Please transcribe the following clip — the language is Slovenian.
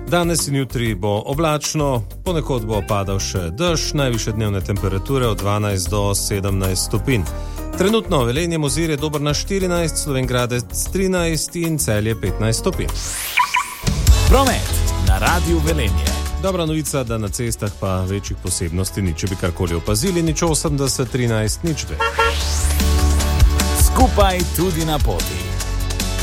Danes in jutri bo oblačno, ponekod bo padal še dež, najvišje dnevne temperature od 12 do 17 stopinj. Trenutno Velenje, Mozirje, Dobrna 14, Slovenj Gradec 13 in Celje 15 stopinj. Promet na Radiu Velenje. Dobra novica, da na cestah pa večjih posebnosti ni. Če bi karkoli opazili, nič 80, 13, nič 2. Skupaj tudi na poti.